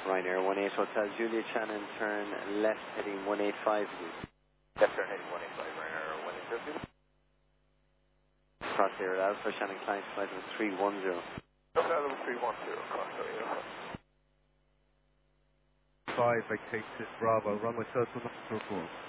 Ryanair 18 Hotel Julia Shannon, turn left heading 185. Left turn heading 185, Ryanair 180. Cross Air Alpha, Shannon Klein, flight number 310. Level 310, cross Air Alpha. 5, I take 6 Bravo, runway circle number 4.